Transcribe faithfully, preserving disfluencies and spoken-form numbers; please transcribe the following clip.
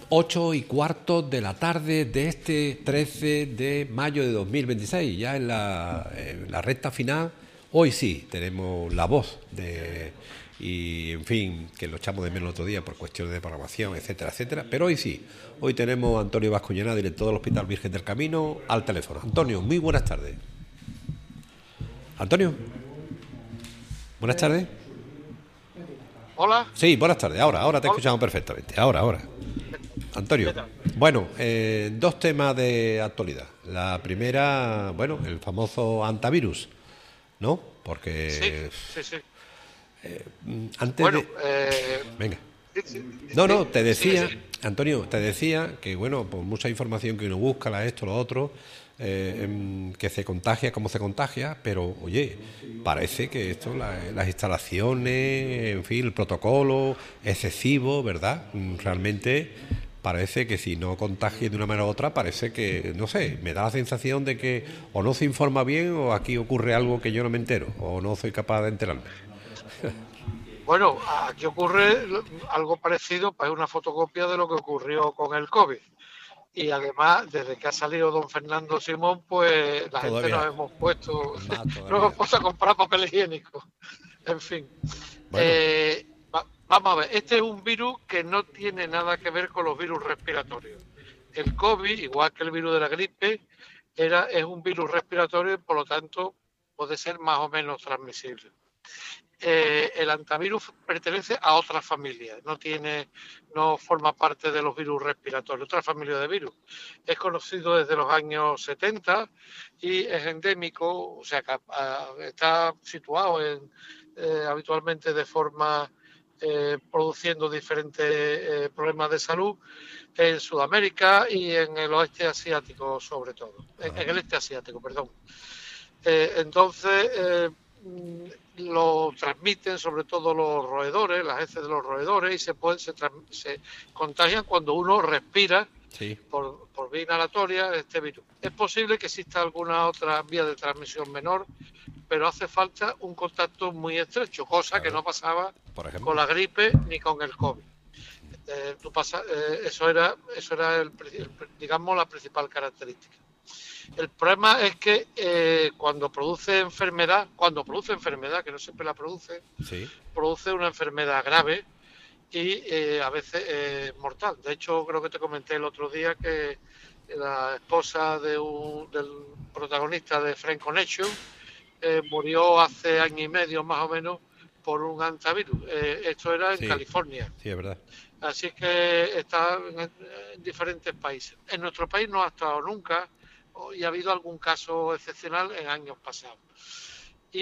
ocho y cuarto de la tarde de este trece de mayo de dos mil veintiséis, ya en la, en la recta final. Hoy sí tenemos la voz de, y en fin, que lo echamos de menos el otro día por cuestiones de programación, etcétera, etcétera, pero hoy sí, hoy tenemos a Antonio Vascuñana, director del Hospital Virgen del Camino, al teléfono. Antonio, muy buenas tardes. Antonio, buenas tardes. Hola. Sí, buenas tardes, ahora, ahora te escuchamos perfectamente, ahora, ahora. Antonio, bueno, eh, dos temas de actualidad. La primera, bueno, el famoso antivirus, ¿no? Porque sí, sí, sí. Eh, antes bueno, de... eh, Venga. sí, sí, No, sí, no, te decía, sí, sí. Antonio, te decía que, bueno, por mucha información que uno busca, la esto, lo otro, eh, em, que se contagia, cómo se contagia, pero, oye, parece que esto, la- las instalaciones, en fin, el protocolo excesivo, ¿verdad? Mm, Realmente parece que si no contagie de una manera u otra, parece que, no sé, me da la sensación de que o no se informa bien o aquí ocurre algo que yo no me entero o no soy capaz de enterarme. Bueno, aquí ocurre algo parecido, pues una fotocopia de lo que ocurrió con el COVID. Y además, desde que ha salido don Fernando Simón, pues la gente nos Todavía, hemos puesto, más nos hemos todavía. puesto a comprar papel higiénico. En fin. Bueno, Eh, va- vamos a ver, este es un virus que no tiene nada que ver con los virus respiratorios. El COVID, igual que el virus de la gripe, era, es un virus respiratorio y por lo tanto puede ser más o menos transmisible. Eh, el antivirus pertenece a otra familia, no tiene, no forma parte de los virus respiratorios, otra familia de virus. Es conocido desde los años setenta y es endémico, o sea, que a, está situado en, eh, habitualmente de forma eh, produciendo diferentes eh, problemas de salud en Sudamérica y en el oeste asiático sobre todo, en, en el este asiático, perdón. Eh, entonces, eh, lo transmiten sobre todo los roedores, las heces de los roedores, y se, puede, se, se contagian cuando uno respira sí. por, por vía inhalatoria este virus. Es posible que exista alguna otra vía de transmisión menor, pero hace falta un contacto muy estrecho, cosa que Claro, no pasaba por con ejemplo. la gripe ni con el COVID. Eh, tú pasa, eh, eso era, eso era el, el, digamos, la principal característica. El problema es que eh, cuando produce enfermedad, cuando produce enfermedad, que no siempre la produce, Sí, produce una enfermedad grave y eh, a veces eh, mortal. De hecho, creo que te comenté el otro día que la esposa de un, del protagonista de Friend Connection eh, murió hace año y medio más o menos por un antivirus. Eh, esto era en sí, California. sí, es verdad. Así que está en, en diferentes países. En nuestro país no ha estado nunca y ha habido algún caso excepcional en años pasados.